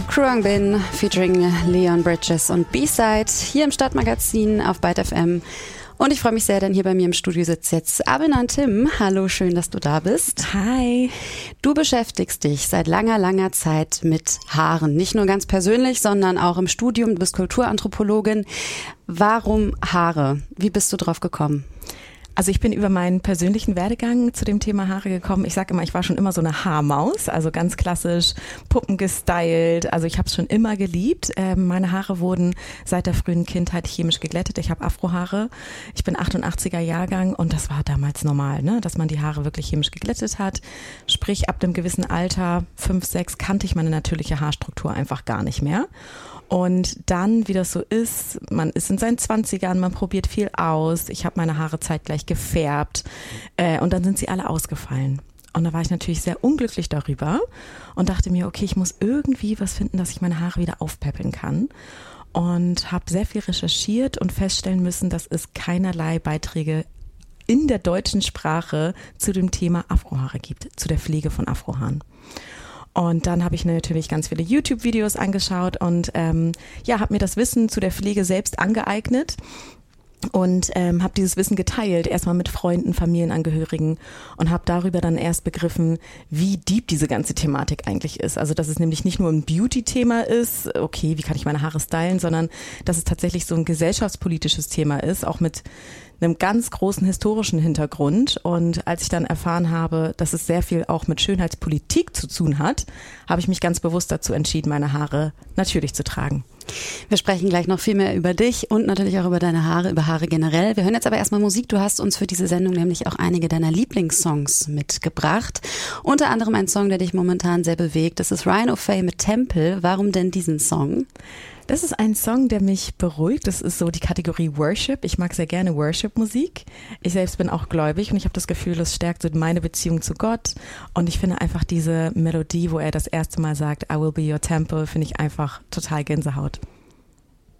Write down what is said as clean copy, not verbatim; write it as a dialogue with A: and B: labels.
A: Khruangbin featuring Leon Bridges und B-Side hier im Stadtmagazin auf Byte FM. Und ich freue mich sehr, denn hier bei mir im Studio sitzt jetzt Abelnan Tim. Hallo, schön, dass du da bist.
B: Hi.
A: Du beschäftigst dich seit langer, langer Zeit mit Haaren. Nicht nur ganz persönlich, sondern auch im Studium. Du bist Kulturanthropologin. Warum Haare? Wie bist du drauf gekommen?
B: Also ich bin über meinen persönlichen Werdegang zu dem Thema Haare gekommen. Ich sage immer, ich war schon immer so eine Haarmaus, also ganz klassisch Puppen gestylt. Also ich habe es schon immer geliebt. Meine Haare wurden seit der frühen Kindheit chemisch geglättet. Ich habe Afrohaare. Ich bin 88er Jahrgang und das war damals normal, ne? Dass man die Haare wirklich chemisch geglättet hat. Sprich, ab einem gewissen Alter, 5, 6, kannte ich meine natürliche Haarstruktur einfach gar nicht mehr. Und dann, wie das so ist, man ist in seinen 20ern, man probiert viel aus. Ich habe meine Haare zeitgleich gefärbt und dann sind sie alle ausgefallen. Und da war ich natürlich sehr unglücklich darüber und dachte mir, okay, ich muss irgendwie was finden, dass ich meine Haare wieder aufpäppeln kann. Und habe sehr viel recherchiert und feststellen müssen, dass es keinerlei Beiträge in der deutschen Sprache zu dem Thema Afrohaare gibt, zu der Pflege von Afrohaaren. Und dann habe ich natürlich ganz viele YouTube-Videos angeschaut und habe mir das Wissen zu der Pflege selbst angeeignet und habe dieses Wissen geteilt, erstmal mit Freunden, Familienangehörigen und habe darüber dann erst begriffen, wie deep diese ganze Thematik eigentlich ist. Also dass es nämlich nicht nur ein Beauty-Thema ist, okay, wie kann ich meine Haare stylen, sondern dass es tatsächlich so ein gesellschaftspolitisches Thema ist, auch mit einem ganz großen historischen Hintergrund. Und als ich dann erfahren habe, dass es sehr viel auch mit Schönheitspolitik zu tun hat, habe ich mich ganz bewusst dazu entschieden, meine Haare natürlich zu tragen.
A: Wir sprechen gleich noch viel mehr über dich und natürlich auch über deine Haare, über Haare generell. Wir hören jetzt aber erstmal Musik. Du hast uns für diese Sendung nämlich auch einige deiner Lieblingssongs mitgebracht. Unter anderem ein Song, der dich momentan sehr bewegt. Das ist Ryan O'Fay mit Temple. Warum denn diesen Song?
B: Das ist ein Song, der mich beruhigt. Das ist so die Kategorie Worship. Ich mag sehr gerne Worship-Musik. Ich selbst bin auch gläubig und ich habe das Gefühl, das stärkt so meine Beziehung zu Gott. Und ich finde einfach diese Melodie, wo er das erste Mal sagt, I will be your temple, finde ich einfach total Gänsehaut.